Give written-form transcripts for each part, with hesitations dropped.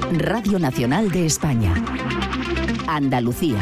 Radio Nacional de España. Andalucía.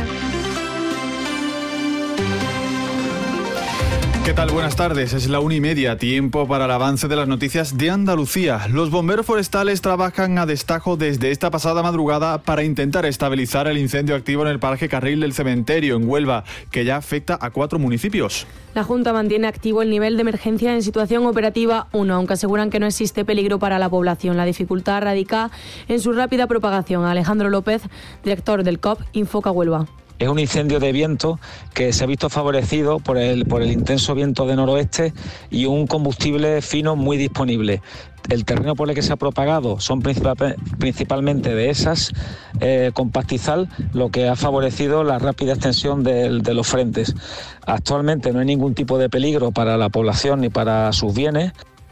¿Qué tal? Buenas tardes. Es la 1:30, tiempo para el avance de las noticias de Andalucía. Los bomberos forestales trabajan a destajo desde esta pasada madrugada para intentar estabilizar el incendio activo en el Parque Carril del Cementerio, en Huelva, que ya afecta a 4 municipios. La Junta mantiene activo el nivel de emergencia en situación operativa 1, aunque aseguran que no existe peligro para la población. La dificultad radica en su rápida propagación. Alejandro López, director del COP, Infoca Huelva. Es un incendio de viento que se ha visto favorecido por el intenso viento de noroeste y un combustible fino muy disponible. El terreno por el que se ha propagado son principalmente dehesas con pastizal, lo que ha favorecido la rápida extensión de los frentes. Actualmente no hay ningún tipo de peligro para la población ni para sus bienes.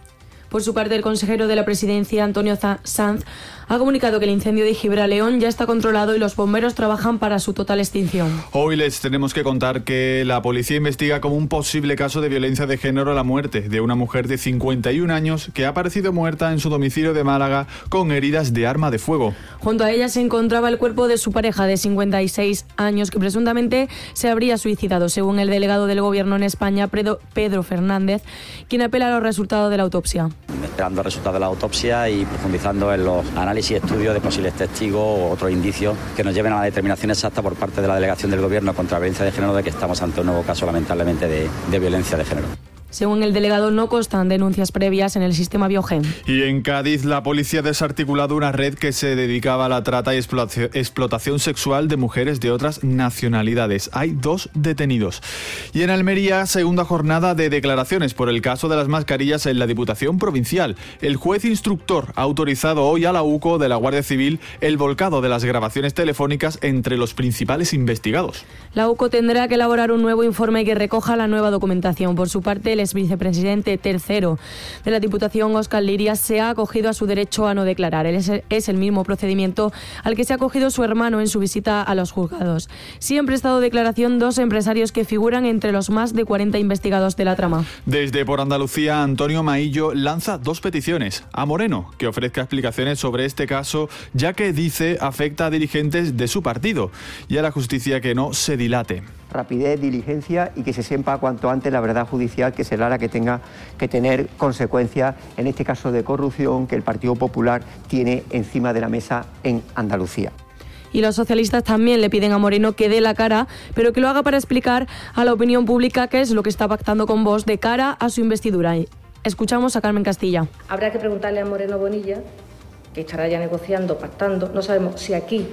Por su parte, el consejero de la Presidencia, Antonio Sanz, ha comunicado que el incendio de Gibraleón ya está controlado y los bomberos trabajan para su total extinción. Hoy les tenemos que contar que la policía investiga como un posible caso de violencia de género la muerte de una mujer de 51 años que ha aparecido muerta en su domicilio de Málaga con heridas de arma de fuego. Junto a ella se encontraba el cuerpo de su pareja de 56 años que presuntamente se habría suicidado, según el delegado del Gobierno en España, Pedro Fernández, quien apela a los resultados de la autopsia. Esperando el resultado de la autopsia y profundizando en los análisis y estudios de posibles testigos o otros indicios que nos lleven a la determinación exacta por parte de la delegación del Gobierno contra la violencia de género de que estamos ante un nuevo caso, lamentablemente, de violencia de género. Según el delegado, no constan denuncias previas en el sistema Biogen. Y en Cádiz, la policía ha desarticulado una red que se dedicaba a la trata y explotación sexual de mujeres de otras nacionalidades. Hay 2 detenidos. Y en Almería, segunda jornada de declaraciones por el caso de las mascarillas en la Diputación Provincial. El juez instructor ha autorizado hoy a la UCO de la Guardia Civil el volcado de las grabaciones telefónicas entre los principales investigados. La UCO tendrá que elaborar un nuevo informe que recoja la nueva documentación. Por su parte, el vicepresidente tercero de la Diputación, Óscar Liria, se ha acogido a su derecho a no declarar. Es el mismo procedimiento al que se ha acogido su hermano en su visita a los juzgados. Sí han prestado declaración 2 empresarios que figuran entre los más de 40 investigados de la trama. Desde Por Andalucía, Antonio Maillo lanza 2 peticiones a Moreno, que ofrezca explicaciones sobre este caso, ya que dice afecta a dirigentes de su partido, y a la justicia que no se dilate. Rapidez, diligencia y que se sepa cuanto antes la verdad judicial, que será la que tenga que tener consecuencias en este caso de corrupción que el Partido Popular tiene encima de la mesa en Andalucía. Y los socialistas también le piden a Moreno que dé la cara, pero que lo haga para explicar a la opinión pública qué es lo que está pactando con Vox de cara a su investidura. Escuchamos a Carmen Castilla. Habrá que preguntarle a Moreno Bonilla, que estará ya negociando, pactando, no sabemos si aquí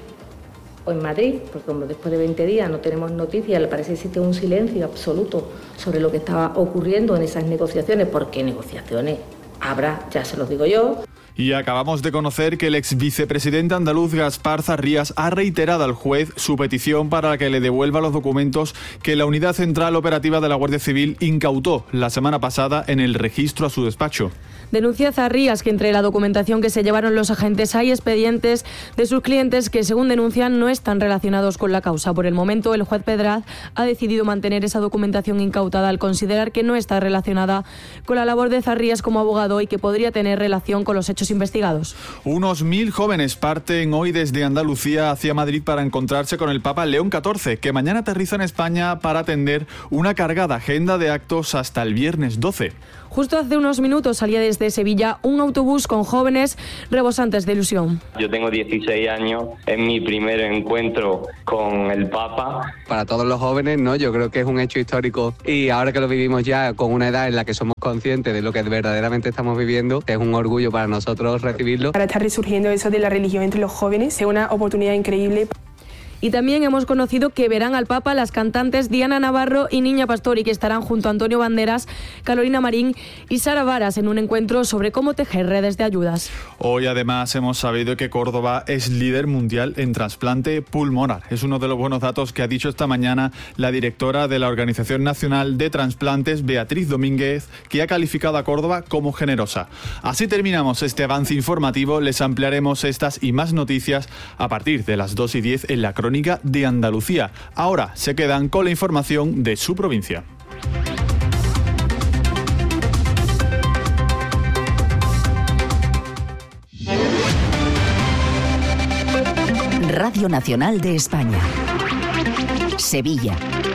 o en Madrid, porque como después de 20 días no tenemos noticias, le parece que existe un silencio absoluto sobre lo que estaba ocurriendo en esas negociaciones, porque negociaciones habrá, ya se los digo yo. Y acabamos de conocer que el ex vicepresidente andaluz Gaspar Zarrías ha reiterado al juez su petición para que le devuelva los documentos que la Unidad Central Operativa de la Guardia Civil incautó la semana pasada en el registro a su despacho. Denuncia Zarrías que entre la documentación que se llevaron los agentes hay expedientes de sus clientes que, según denuncian, no están relacionados con la causa. Por el momento, el juez Pedraz ha decidido mantener esa documentación incautada al considerar que no está relacionada con la labor de Zarrías como abogado y que podría tener relación con los hechos investigados. Unos 1000 jóvenes parten hoy desde Andalucía hacia Madrid para encontrarse con el Papa León XIV, que mañana aterriza en España para atender una cargada agenda de actos hasta el viernes 12. Justo hace unos minutos salía desde Sevilla un autobús con jóvenes rebosantes de ilusión. Yo tengo 16 años, es mi primer encuentro con el Papa. Para todos los jóvenes, ¿no? Yo creo que es un hecho histórico y ahora que lo vivimos ya con una edad en la que somos conscientes de lo que verdaderamente estamos viviendo, es un orgullo para nosotros recibirlo. Para estar resurgiendo eso de la religión entre los jóvenes es una oportunidad increíble. Y también hemos conocido que verán al Papa las cantantes Diana Navarro y Niña Pastori, que estarán junto a Antonio Banderas, Carolina Marín y Sara Varas en un encuentro sobre cómo tejer redes de ayudas. Hoy además hemos sabido que Córdoba es líder mundial en trasplante pulmonar. Es uno de los buenos datos que ha dicho esta mañana la directora de la Organización Nacional de Trasplantes, Beatriz Domínguez, que ha calificado a Córdoba como generosa. Así terminamos este avance informativo. Les ampliaremos estas y más noticias a partir de las 2:10 en la Crónica de Andalucía. Ahora se quedan con la información de su provincia. Radio Nacional de España. Sevilla.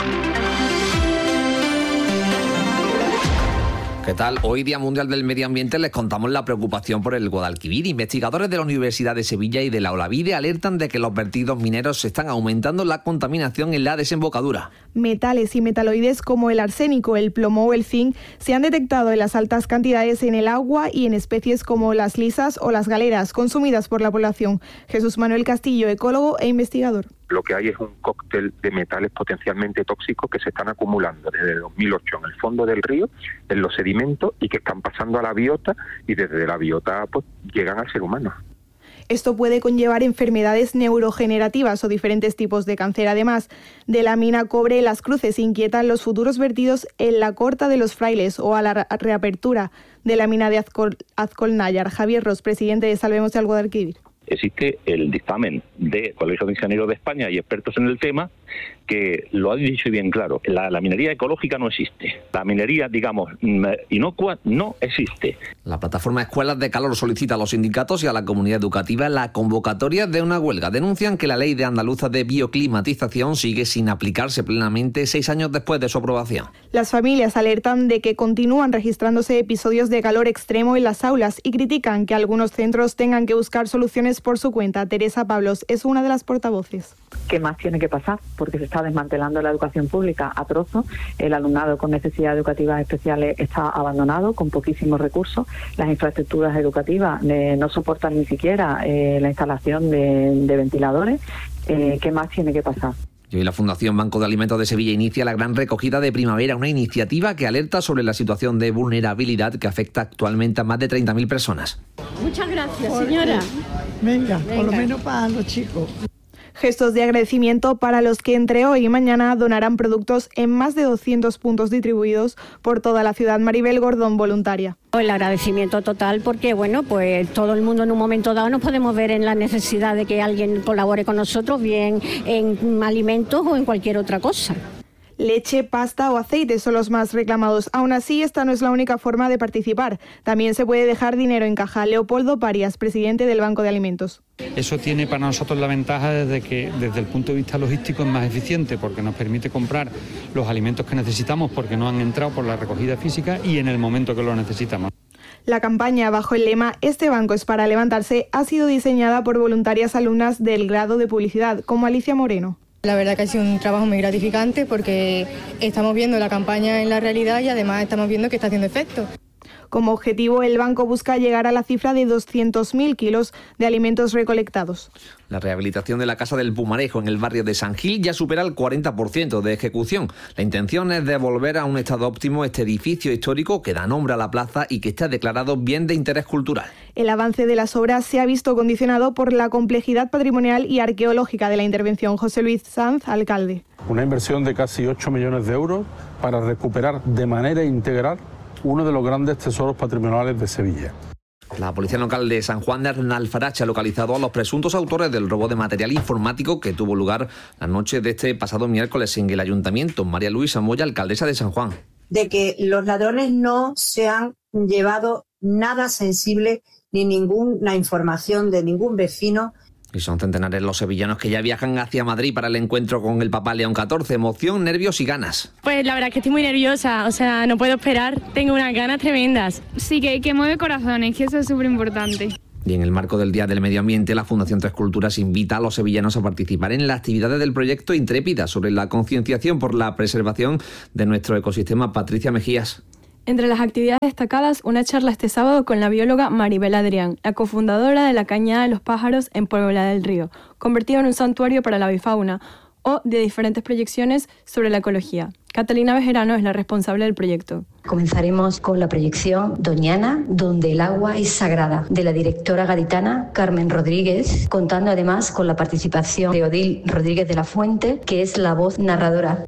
¿Qué tal? Hoy, Día Mundial del Medio Ambiente, les contamos la preocupación por el Guadalquivir. Investigadores de la Universidad de Sevilla y de la Olavide alertan de que los vertidos mineros están aumentando la contaminación en la desembocadura. Metales y metaloides como el arsénico, el plomo o el zinc se han detectado en las altas cantidades en el agua y en especies como las lisas o las galeras consumidas por la población. Jesús Manuel Castillo, ecólogo e investigador. Lo que hay es un cóctel de metales potencialmente tóxicos que se están acumulando desde 2008 en el fondo del río, en los sedimentos, y que están pasando a la biota, y desde la biota pues llegan al ser humano. Esto puede conllevar enfermedades neurogenerativas o diferentes tipos de cáncer. Además de la mina cobre, Las Cruces inquietan los futuros vertidos en la Corta de los Frailes o a la reapertura de la mina de Azcolnáyar. Javier Ros, presidente de Salvemos el Guadalquivir. Existe el dictamen del Colegio de Ingenieros de España y expertos en el tema que lo han dicho bien claro. La minería ecológica no existe. La minería, digamos, inocua no existe. La plataforma Escuelas de Calor solicita a los sindicatos y a la comunidad educativa la convocatoria de una huelga. Denuncian que la ley de andaluza de bioclimatización sigue sin aplicarse plenamente 6 años después de su aprobación. Las familias alertan de que continúan registrándose episodios de calor extremo en las aulas y critican que algunos centros tengan que buscar soluciones por su cuenta. Teresa Pablos es una de las portavoces. ¿Qué más tiene que pasar? Porque se está desmantelando la educación pública a trozos. El alumnado con necesidades educativas especiales está abandonado, con poquísimos recursos. Las infraestructuras educativas no soportan ni siquiera la instalación de ventiladores. ¿Qué más tiene que pasar? Y hoy la Fundación Banco de Alimentos de Sevilla inicia la gran recogida de primavera, una iniciativa que alerta sobre la situación de vulnerabilidad que afecta actualmente a más de 30.000 personas. Muchas gracias, señora. Venga, por lo menos para los chicos. Gestos de agradecimiento para los que entre hoy y mañana donarán productos en más de 200 puntos distribuidos por toda la ciudad. Maribel Gordón, voluntaria. El agradecimiento total porque, bueno, pues todo el mundo en un momento dado nos podemos ver en la necesidad de que alguien colabore con nosotros, bien en alimentos o en cualquier otra cosa. Leche, pasta o aceite son los más reclamados. Aún así, esta no es la única forma de participar. También se puede dejar dinero en caja. Leopoldo Parias, presidente del Banco de Alimentos. Eso tiene para nosotros la ventaja de que desde el punto de vista logístico es más eficiente porque nos permite comprar los alimentos que necesitamos porque no han entrado por la recogida física y en el momento que lo necesitamos. La campaña bajo el lema "Este banco es para levantarse" ha sido diseñada por voluntarias alumnas del grado de publicidad, como Alicia Moreno. La verdad que ha sido un trabajo muy gratificante porque estamos viendo la campaña en la realidad y además estamos viendo que está haciendo efecto. Como objetivo, el banco busca llegar a la cifra de 200.000 kilos de alimentos recolectados. La rehabilitación de la Casa del Pumarejo en el barrio de San Gil ya supera el 40% de ejecución. La intención es devolver a un estado óptimo este edificio histórico que da nombre a la plaza y que está declarado bien de interés cultural. El avance de las obras se ha visto condicionado por la complejidad patrimonial y arqueológica de la intervención. José Luis Sanz, alcalde. Una inversión de casi 8 millones de euros para recuperar de manera integral uno de los grandes tesoros patrimoniales de Sevilla. La policía local de San Juan de Alfarache ha localizado a los presuntos autores del robo de material informático que tuvo lugar la noche de este pasado miércoles en el ayuntamiento. María Luisa Moya, alcaldesa de San Juan. De que los ladrones no se han llevado nada sensible ni ninguna información de ningún vecino. Y son centenares los sevillanos que ya viajan hacia Madrid para el encuentro con el Papa León XIV. Emoción, nervios y ganas. Pues la verdad es que estoy muy nerviosa, o sea, no puedo esperar, tengo unas ganas tremendas. Sí, que mueve corazones, que eso es súper importante. Y en el marco del Día del Medio Ambiente, la Fundación Tres Culturas invita a los sevillanos a participar en las actividades del proyecto Intrépida sobre la concienciación por la preservación de nuestro ecosistema. Patricia Mejías. Entre las actividades destacadas, una charla este sábado con la bióloga Maribel Adrián, la cofundadora de la Cañada de los Pájaros en Puebla del Río, convertido en un santuario para la avifauna, o de diferentes proyecciones sobre la ecología. Catalina Bejerano es la responsable del proyecto. Comenzaremos con la proyección Doñana, donde el agua es sagrada, de la directora gaditana Carmen Rodríguez, contando además con la participación de Odil Rodríguez de la Fuente, que es la voz narradora.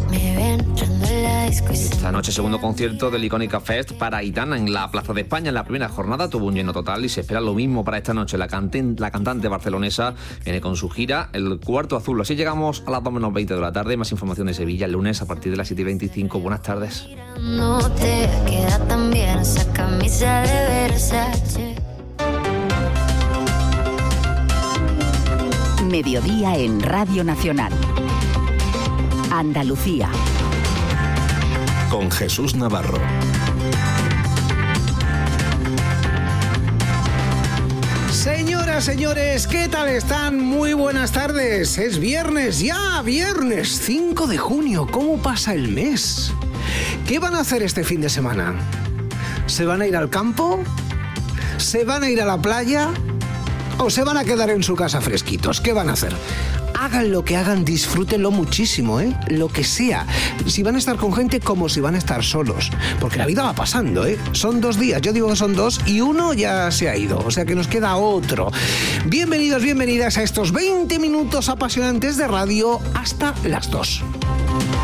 Esta noche, segundo concierto del Icónica Fest para Aitana en la Plaza de España. En la primera jornada tuvo un lleno total y se espera lo mismo para esta noche. La cantante barcelonesa viene con su gira El Cuarto Azul. Así llegamos a las 2:20 de la tarde. Más información de Sevilla el lunes a partir de las 7:25. Buenas tardes. No te queda tan bien esa camisa de Versace. Mediodía en Radio Nacional. Andalucía. Con Jesús Navarro. Señoras, señores, ¿qué tal están? Muy buenas tardes. Es viernes, ya, viernes 5 de junio. ¿Cómo pasa el mes? ¿Qué van a hacer este fin de semana? ¿Se van a ir al campo? ¿Se van a ir a la playa? ¿O se van a quedar en su casa fresquitos? ¿Qué van a hacer? Hagan lo que hagan, disfrútenlo muchísimo, ¿eh? Lo que sea. Si van a estar con gente, como si van a estar solos. Porque la vida va pasando, ¿eh? Son 2 días, yo digo que son 2 y uno ya se ha ido. O sea que nos queda otro. Bienvenidos, bienvenidas a estos 20 minutos apasionantes de radio hasta las 2.